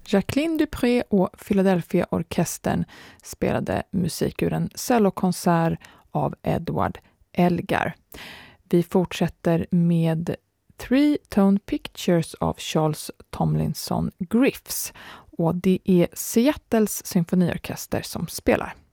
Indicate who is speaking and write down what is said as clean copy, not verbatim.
Speaker 1: Jacqueline Dupré och Philadelphia-orkestern spelade musik ur en cellokonsert av Edward Elgar. Vi fortsätter med Three Tone Pictures av Charles Tomlinson Griffiths, och det är Seattles symfoniorkester som spelar.